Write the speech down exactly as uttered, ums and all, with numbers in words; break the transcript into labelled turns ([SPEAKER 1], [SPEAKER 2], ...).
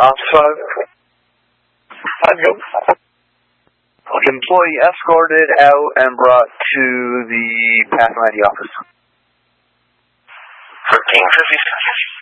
[SPEAKER 1] Ops five.
[SPEAKER 2] Five, go.
[SPEAKER 1] Employee escorted out and brought to the Pathfinder office.
[SPEAKER 2] Thirteen fifty seconds.